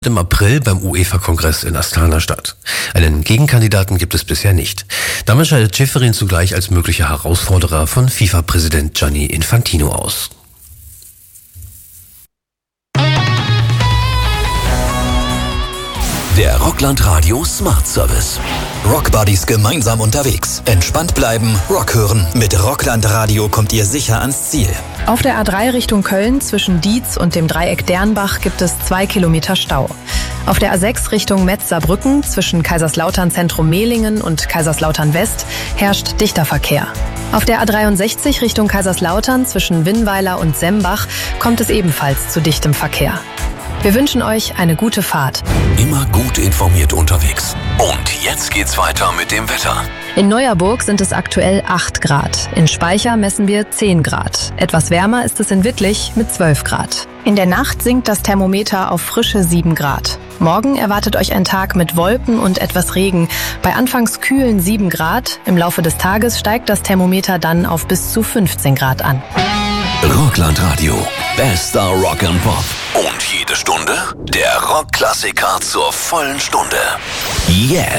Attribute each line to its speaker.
Speaker 1: Im April beim UEFA-Kongress in Astana statt. Einen Gegenkandidaten gibt es bisher nicht. Damit scheidet Ceferin zugleich als möglicher Herausforderer von FIFA-Präsident Gianni Infantino aus.
Speaker 2: Der Rockland Radio Smart Service. Rock Buddies gemeinsam unterwegs. Entspannt bleiben, Rock hören. Mit Rockland Radio kommt ihr sicher ans Ziel.
Speaker 3: Auf der A3 Richtung Köln zwischen Dietz und dem Dreieck Dernbach gibt es 2 Kilometer Stau. Auf der A6 Richtung Metz-Saarbrücken zwischen Kaiserslautern Zentrum Mehlingen und Kaiserslautern West herrscht dichter Verkehr. Auf der A63 Richtung Kaiserslautern zwischen Winnweiler und Sembach kommt es ebenfalls zu dichtem Verkehr. Wir wünschen euch eine gute Fahrt.
Speaker 2: Immer gut informiert unterwegs. Und jetzt geht's weiter mit dem Wetter.
Speaker 3: In Neuerburg sind es aktuell 8 Grad. In Speicher messen wir 10 Grad. Etwas wärmer ist es in Wittlich mit 12 Grad. In der Nacht sinkt das Thermometer auf frische 7 Grad. Morgen erwartet euch ein Tag mit Wolken und etwas Regen. Bei anfangs kühlen 7 Grad. Im Laufe des Tages steigt das Thermometer dann auf bis zu 15 Grad an.
Speaker 2: Rockland Radio. Bester Rock and Pop. Und jede Stunde der Rockklassiker zur vollen Stunde. Jetzt.